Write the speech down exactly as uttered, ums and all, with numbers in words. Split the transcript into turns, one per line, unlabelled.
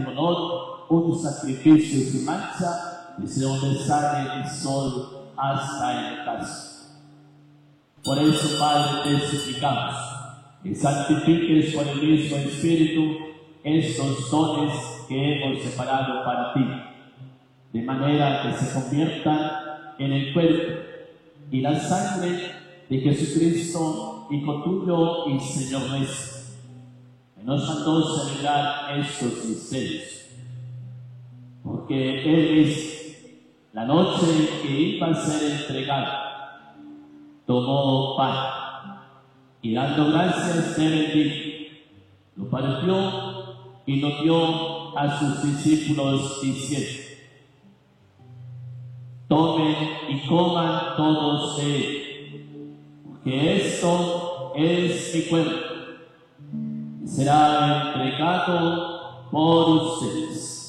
honor, un sacrificio sin mancha, desde donde sale el sol hasta el ocaso. Por eso, Padre, te suplicamos que santifiques por el mismo Espíritu estos dones que hemos separado para ti, de manera que se conviertan en el cuerpo y la sangre de Jesucristo, Hijo tuyo y Señor nuestro, que nos mandó celebrar estos misterios. Porque Él mismo, la noche en que iba a ser entregado, tomó pan y dando gracias te bendijo, lo partió y lo dio a sus discípulos diciendo: tomen y coman todos de él, porque esto es mi cuerpo, que será entregado por ustedes.